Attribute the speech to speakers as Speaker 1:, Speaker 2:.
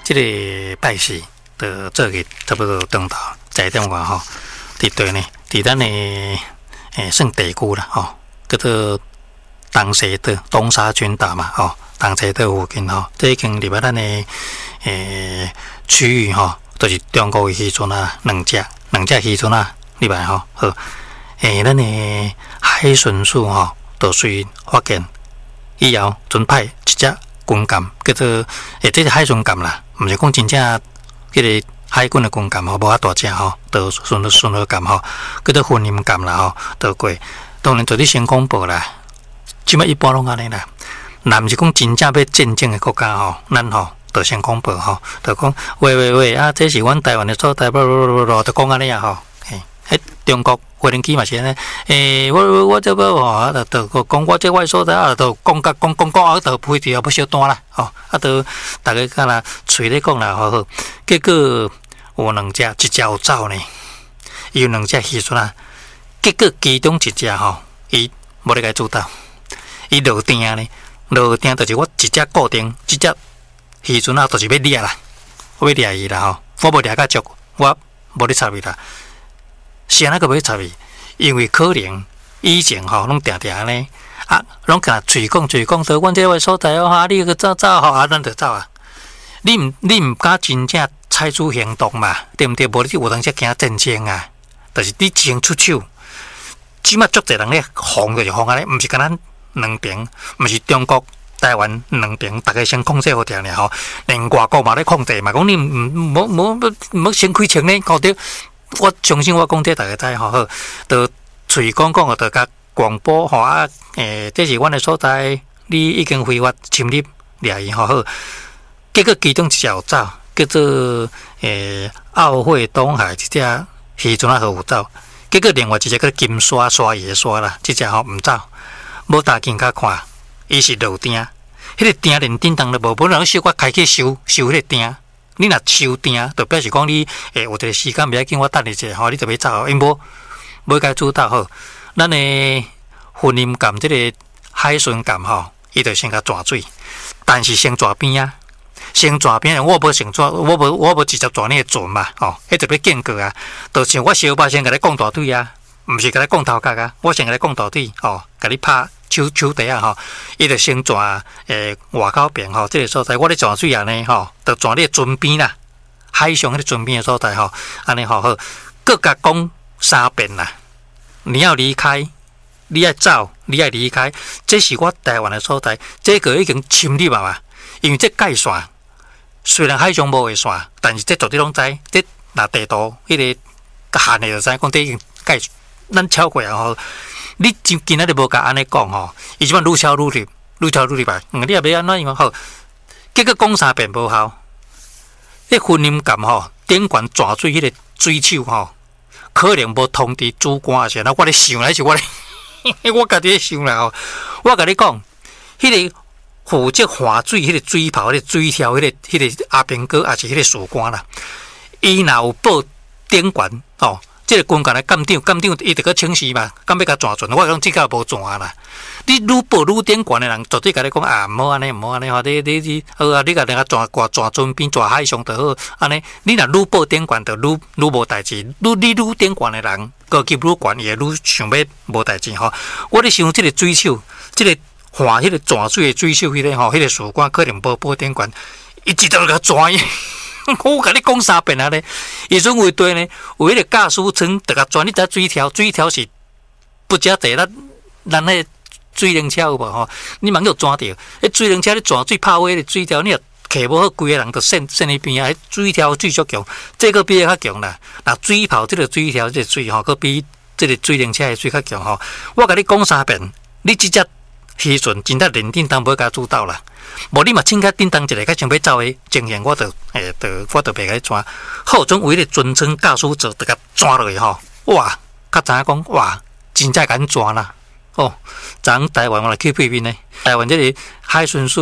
Speaker 1: 这个拜四的做日差不多中昼10点外吼，伫对呢，伫咱的算地区啦吼，叫做东西岛东沙群岛嘛吼，东西岛附近吼，这已经入来咱的区域吼，都是中国的渔船啊，两只渔船啊入来吼，好，咱的海巡署吼，就随发现以后，准派一只军舰，叫做这是海巡舰啦，毋是讲真正迄个海军的军舰吼，无遐大只吼，就巡逻舰吼，叫做婚姻舰啦吼，就过。当然做啲先公布啦，即摆一般拢安尼啦。若毋是讲真正要战争的国家吼，咱吼就先公布吼，就讲喂啊，这是阮台湾的所在，就讲安尼啊吼。迄中国无人机嘛是安尼，我这要吼，就讲我这我所在啊，就讲啊，就飞掉要小单啦，吼，啊，就大家敢若嘴咧讲啦，好，结果有两只，一只有走呢，有两只渔船啊，结果其中一只吼，伊无咧甲主导，伊落定呢，就是我一只固定，一只渔船啊，就是要掠啦，我要掠伊啦吼，我无掠甲足，我无咧插伊啦。是安那个要插伊，因为可能以前吼拢定呢啊，拢甲嘴讲，说阮这位所在哦，啊，你个走吼，啊，咱就走啊。你毋敢真正采取行动嘛？对毋对？无你有当时惊战争啊，就是你先出手。即马足侪人咧防就是防安尼，毋是敢咱两边，毋是中国、台湾两边，大家先控制好条尔吼，连外国嘛咧控制嘛，讲你无先开枪咧，搞到。我相信我讲这大家知吼，好，就嘴讲就甲广播吼啊，这是阮的所在，你已经非法侵入掠伊吼好，结果其中一只有走，叫做奥会东海一只渔船啊有走，结果另外一只叫金沙野沙啦，这只吼毋走，无大镜甲看，伊是落定，迄个定连叮当都无，本来小可开去收迄个定。你若收定，就表示讲你有一个时间袂要紧，我等你一下吼，你就要走，因无该主导好。咱的婚姻舰这个海巡舰吼，伊就先甲抓水，但是先抓边啊，先抓边，我无先抓，我无直接抓你的船嘛，吼，迄就要间隔啊，就像我小巴先甲你讲大腿啊，毋是甲你讲头壳啊，我先甲你讲大腿，吼，甲你拍。手底啊吼，伊就先抓外口边吼，这个所在我咧抓水安尼吼，就抓你船边啦，海上迄个船边的所在吼，安尼吼好，各甲讲3遍啦。你要离开，你要走，你要离开，这是我台湾的所在，这个已经侵入啊嘛。因为这界线虽然海上无个线，但是这绝对拢知，这拿地图迄个限的就知，讲这已经界咱超过啊吼。你今仔日无甲安尼讲吼，伊即摆愈超愈入来，你也袂安怎样好？结果讲3遍无效，迄婚姻舰吼，顶悬抓水迄个水手吼，可能无通知主管是那我咧想还是我咧，我家己咧想啦吼。我甲你讲，迄个负责划水迄个水炮、迄个水条、迄个阿兵哥，也是迄个士官啦，伊若有报顶悬吼。这个军舰来舰长伊得个清晰嘛，敢要甲抓准，我讲即个无抓啦。你愈报愈顶悬的人，绝对甲你讲啊，毋好安尼吼，你好啊，你甲人家抓船边抓海上就好，安尼你若愈报顶悬，就愈无代志。你愈顶悬的人，高级愈悬，伊会愈想要无代志吼。我咧想即个水手，即个划迄个抓水的水手，迄个吼，迄个士官可能无报顶悬，伊直接甲抓伊。我甲你讲3遍啊咧，伊准为对呢，有迄个驾驶舱，得甲转你只水条是不加地，咱迄水灵车有无吼？你茫就抓着，迄水灵车你抓水拍尾的水条，你若骑无好，规个人就陷喺边啊！迄水条水足强，这个比较强啦。那水炮这个水条这个水吼，佮比这个水灵车的水较强吼。我甲你讲3遍，你即只渔船真正认定当要甲主导啦。无你嘛，凊彩叮当一个，较想要走的情形，我就袂甲你抓。好，总为了尊称驾驶者，就甲抓落去吼。哇，较知影讲哇，真正敢抓啦！哦，咱台湾我来去批评呢，台湾这个海巡署。